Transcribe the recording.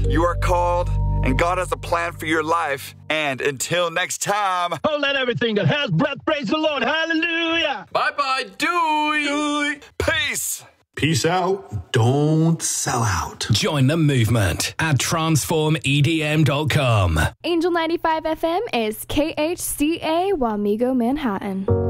You are called, and God has a plan for your life. And until next time, oh, let everything that has breath praise the Lord. Hallelujah. Bye-bye. Doei. Peace. Peace out. Don't sell out. Join the movement at transformedm.com. Angel 95 FM is KHCA Wamego, Manhattan.